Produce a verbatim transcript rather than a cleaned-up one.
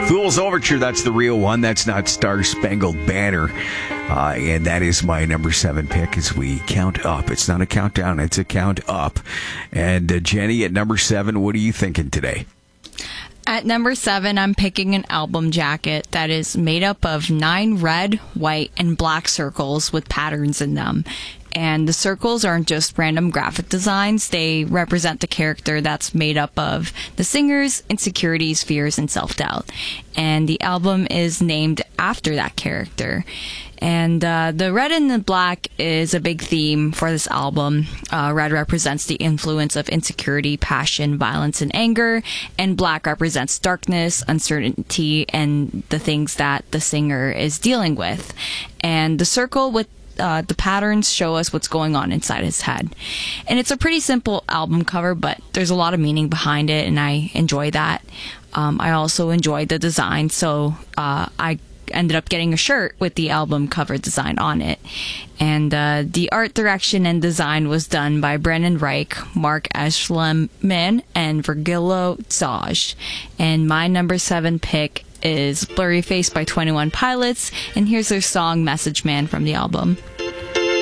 Fool's Overture, that's the real one. That's not Star Spangled Banner. Uh, and that is my number seven pick as we count up. It's not a countdown, it's a count up. And uh, Jenny, at number seven, what are you thinking today? At number seven, I'm picking an album jacket that is made up of nine red, white, and black circles with patterns in them. And the circles aren't just random graphic designs. They represent the character that's made up of the singer's insecurities, fears, and self-doubt. And the album is named after that character. And uh, the red and the black is a big theme for this album. Uh, red represents the influence of insecurity, passion, violence, and anger. And black represents darkness, uncertainty, and the things that the singer is dealing with. And the circle with Uh, the patterns show us what's going on inside his head. And it's a pretty simple album cover, but there's a lot of meaning behind it, and I enjoy that. Um, I also enjoyed the design, so uh, I ended up getting a shirt with the album cover design on it. And uh, the art direction and design was done by Brennan Reich, Mark Eschleman, and Virgilio Zaj. And my number seven pick is Blurry Face by twenty-one Pilots, and here's their song Message Man from the album.